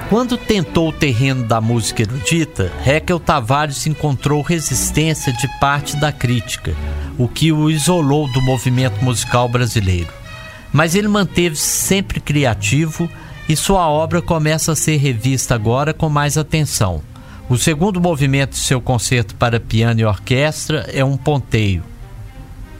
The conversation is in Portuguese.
Quando tentou o terreno da música erudita, Haeckel Tavares encontrou resistência de parte da crítica, o que o isolou do movimento musical brasileiro. Mas ele manteve-se sempre criativo e sua obra começa a ser revista agora com mais atenção. O segundo movimento de seu concerto para piano e orquestra é um ponteio.